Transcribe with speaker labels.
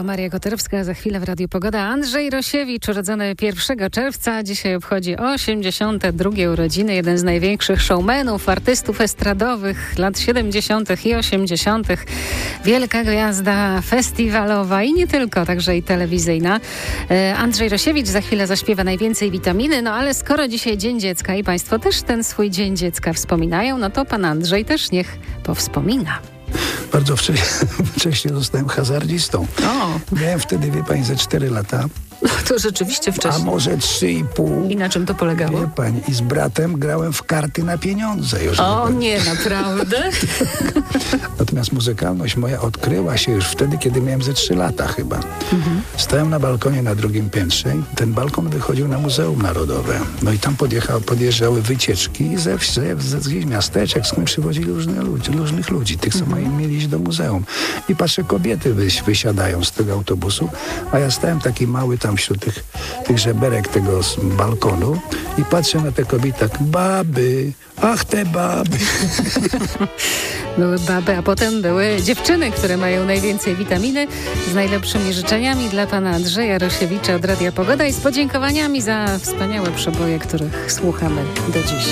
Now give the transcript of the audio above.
Speaker 1: Maria Koterowska, za chwilę w Radiu Pogoda. Andrzej Rosiewicz, urodzony 1 czerwca, dzisiaj obchodzi 82 urodziny. Jeden z największych showmenów, artystów estradowych lat 70. i 80. Wielka gwiazda festiwalowa i nie tylko, także i telewizyjna. Andrzej Rosiewicz za chwilę zaśpiewa Najwięcej witaminy, no ale skoro dzisiaj Dzień Dziecka i Państwo też ten swój Dzień Dziecka wspominają, no to pan Andrzej też niech powspomina.
Speaker 2: Bardzo wcześnie zostałem hazardzistą. Miałem wtedy, wie pani, ze 4 lata.
Speaker 1: To rzeczywiście wcześniej.
Speaker 2: A może 3,5.
Speaker 1: I na czym to polegało?
Speaker 2: Wie pani, i z bratem grałem w karty na pieniądze. Już
Speaker 1: nie, naprawdę?
Speaker 2: Natomiast muzykalność moja odkryła się już wtedy, kiedy miałem ze 3 lata chyba. Stałem na balkonie na 2. piętrze i ten balkon wychodził na Muzeum Narodowe. No i tam podjeżdżały wycieczki ze wsi, z miasteczek, skąd przywozili różnych ludzi, tych, co mieli iść do muzeum. I patrzę, kobiety wysiadają z tego autobusu, a ja stałem taki mały tam wśród tych żeberek tego balkonu i patrzę na te kobiety tak, baby, ach te baby.
Speaker 1: Były baby, a potem były dziewczyny, które mają najwięcej witaminy. Z najlepszymi życzeniami dla pana Andrzeja Rosiewicza od Radia Pogoda i z podziękowaniami za wspaniałe przeboje, których słuchamy do dziś.